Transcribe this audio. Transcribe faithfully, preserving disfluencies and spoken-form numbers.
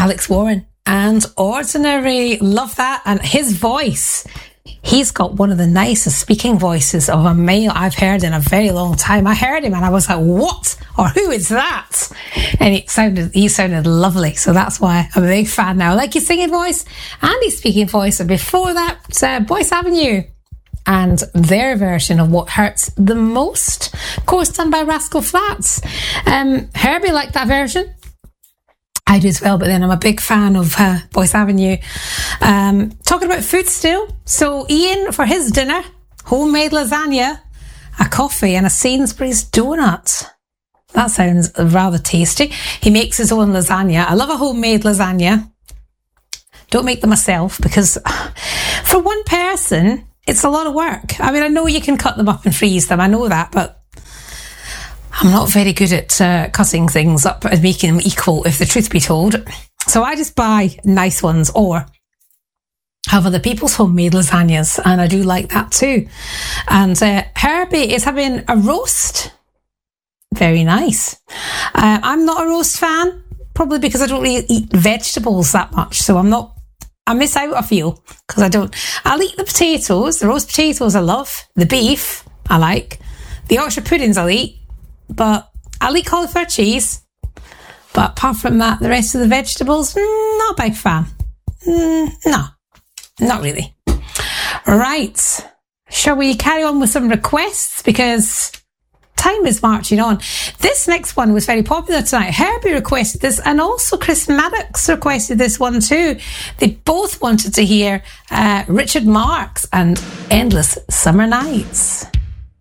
Alex Warren and Ordinary. Love that. And his voice, he's got one of the nicest speaking voices of a male I've heard in a very long time. I heard him and I was like, what? Or who is that? And it sounded, he sounded lovely. So that's why I'm a big fan now. I like his singing voice and his speaking voice. And before that, uh, Boyce Avenue and their version of What Hurts the Most, of course, done by Rascal Flatts. Um, Herbie liked that version. I do as well, but then I'm a big fan of uh, Boyce Avenue. Um, talking about food still. So Ian, for his dinner, homemade lasagna, a coffee and a Sainsbury's donut. That sounds rather tasty. He makes his own lasagna. I love a homemade lasagna. Don't make them myself because for one person, it's a lot of work. I mean, I know you can cut them up and freeze them. I know that, but I'm not very good at uh, cutting things up and making them equal, if the truth be told. So I just buy nice ones or have other people's homemade lasagnas, and I do like that too. And uh, Herbie is having a roast. Very nice. Uh, I'm not a roast fan, probably because I don't really eat vegetables that much. So I'm not, I miss out, I feel, because I don't. I'll eat the potatoes, the roast potatoes I love, the beef I like, the Yorkshire puddings I'll eat, but I'll eat cauliflower cheese. But apart from that, the rest of the vegetables, mm, not a big fan. Mm, no, not really. Right. Shall we carry on with some requests? Because time is marching on. This next one was very popular tonight. Herbie requested this, and also Chris Maddox requested this one too. They both wanted to hear uh, Richard Marx and Endless Summer Nights.